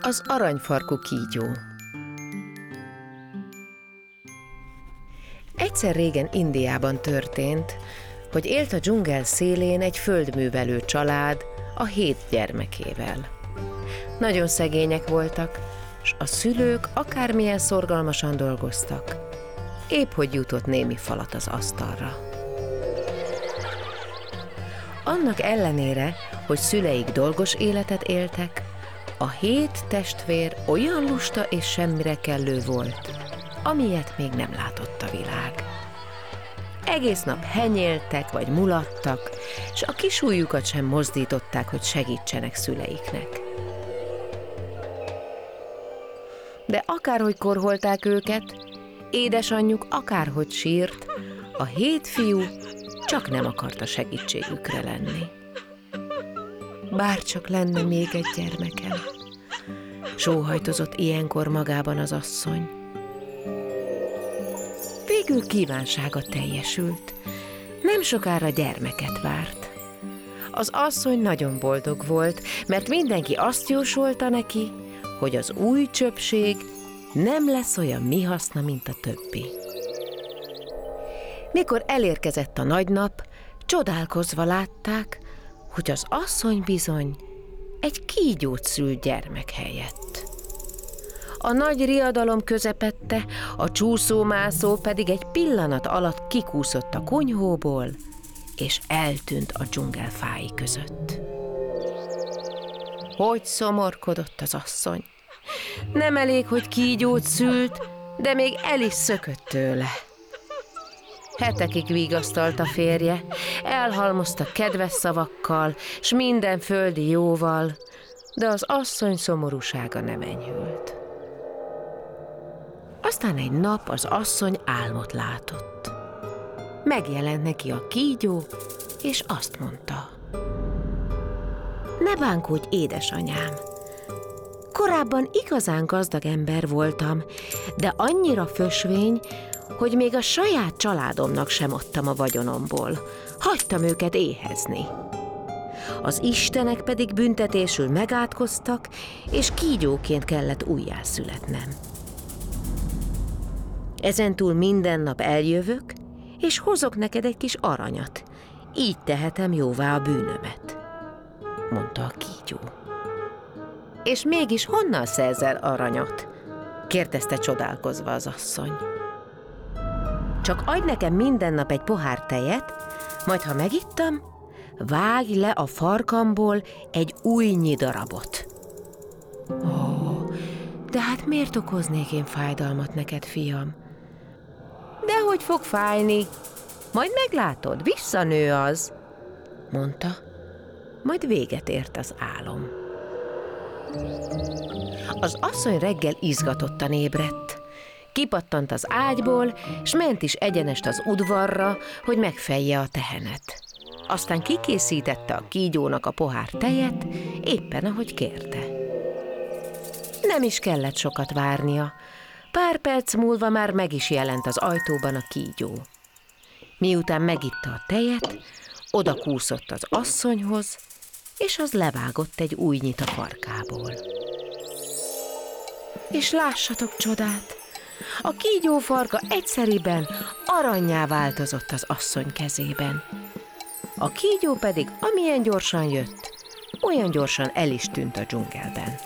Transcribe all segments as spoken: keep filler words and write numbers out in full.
Az aranyfarkú kígyó. Egyszer régen Indiában történt, hogy élt a dzsungel szélén egy földművelő család a hét gyermekével. Nagyon szegények voltak, s a szülők akármilyen szorgalmasan dolgoztak, épp hogy jutott némi falat az asztalra. Annak ellenére, hogy szüleik dolgos életet éltek, a hét testvér olyan lusta és semmire kellő volt, amilyet még nem látott a világ. Egész nap henyéltek vagy mulattak, s a kis ujjukat sem mozdították, hogy segítsenek szüleiknek. De akárhogy korholták őket, édesanyjuk akárhogy sírt, a hét fiú csak nem akarta segítségükre lenni. Bárcsak lenne még egy gyermekem, sóhajtozott ilyenkor magában az asszony. Végül kívánsága teljesült, nem sokára gyermeket várt. Az asszony nagyon boldog volt, mert mindenki azt jósolta neki, hogy az új csöpség nem lesz olyan mihaszna, mint a többi. Mikor elérkezett a nagy nap, csodálkozva látták, hogy az asszony bizony egy kígyót szült gyermek helyett. A nagy riadalom közepette, a csúszómászó pedig egy pillanat alatt kikúszott a kunyhóból, és eltűnt a dzsungel fái között. Hogy szomorkodott az asszony! Nem elég, hogy kígyót szült, de még el is szökött tőle. Hetekig vigasztalt a férje, elhalmozta kedves szavakkal, s minden földi jóval, de az asszony szomorúsága nem enyhült. Aztán egy nap az asszony álmot látott. Megjelent neki a kígyó, és azt mondta: ne bánkódj, édesanyám! Korábban igazán gazdag ember voltam, de annyira fösvény, hogy még a saját családomnak sem adtam a vagyonomból. Hagytam őket éhezni. Az istenek pedig büntetésül megátkoztak, és kígyóként kellett újjászületnem. Ezentúl minden nap eljövök, és hozok neked egy kis aranyat. Így tehetem jóvá a bűnömet, mondta a kígyó. És mégis honnan szerzel aranyat? Kérdezte csodálkozva az asszony. Csak adj nekem minden nap egy pohár tejet, majd ha megittam, vágj le a farkamból egy újnyi darabot. Ó, de hát miért okoznék én fájdalmat neked, fiam? Dehogy fog fájni, majd meglátod, visszanő az, mondta, majd véget ért az álom. Az asszony reggel izgatottan ébredt. Kipattant az ágyból, s ment is egyenest az udvarra, hogy megfejje a tehenet. Aztán kikészítette a kígyónak a pohár tejet, éppen ahogy kérte. Nem is kellett sokat várnia. Pár perc múlva már meg is jelent az ajtóban a kígyó. Miután megitta a tejet, oda kúszott az asszonyhoz, és az levágott egy újnyit a farkából. És lássatok csodát! A kígyó farka egyszeriben arannyá változott az asszony kezében. A kígyó pedig amilyen gyorsan jött, olyan gyorsan el is tűnt a dzsungelben.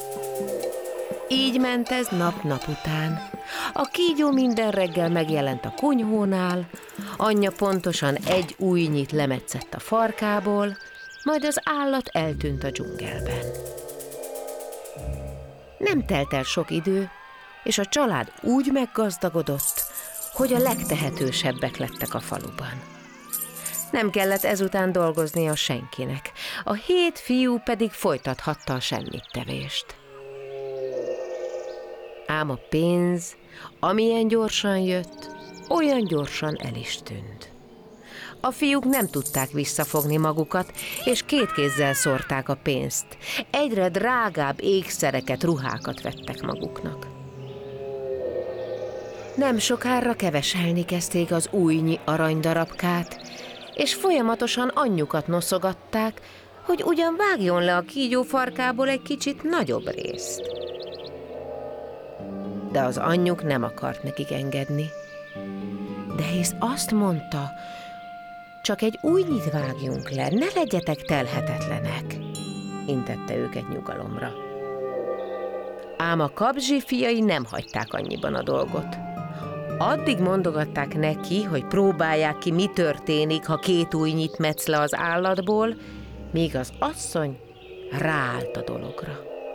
Így ment ez nap-nap után. A kígyó minden reggel megjelent a kunyhónál, anyja pontosan egy újnyit lemetszett a farkából, majd az állat eltűnt a dzsungelben. Nem telt el sok idő, és a család úgy meggazdagodott, hogy a legtehetősebbek lettek a faluban. Nem kellett ezután dolgoznia senkinek, a hét fiú pedig folytathatta a semmittevést. Ám a pénz, amilyen gyorsan jött, olyan gyorsan el is tűnt. A fiúk nem tudták visszafogni magukat, és két kézzel szórták a pénzt. Egyre drágább ékszereket, ruhákat vettek maguknak. Nem sokára keveselni kezdték az újnyi aranydarabkát, és folyamatosan anyjukat noszogatták, hogy ugyan vágjon le a kígyó farkából egy kicsit nagyobb részt. De az anyjuk nem akart nekik engedni. De hisz azt mondta, csak egy újnyit vágjunk le, ne legyetek telhetetlenek, intette őket nyugalomra. Ám a kabzsi fiai nem hagyták annyiban a dolgot. Addig mondogatták neki, hogy próbálják ki, mi történik, ha két ujjnyit metsz le az állatból, míg az asszony ráállt a dologra.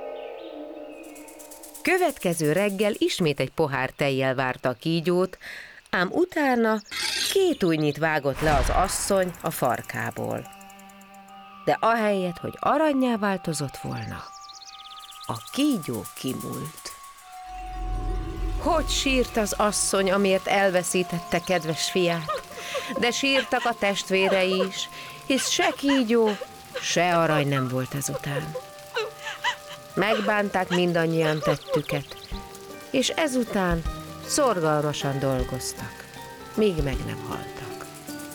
Következő reggel ismét egy pohár tejjel várta a kígyót, ám utána két ujjnyit vágott le az asszony a farkából. De ahelyett, hogy arannyá változott volna, a kígyó kimúlt. Hogy sírt az asszony, amiért elveszítette kedves fiát, de sírtak a testvérei is, hisz se kígyó, se arany nem volt ezután. Megbánták mindannyian tettüket, és ezután szorgalmasan dolgoztak, míg meg nem haltak.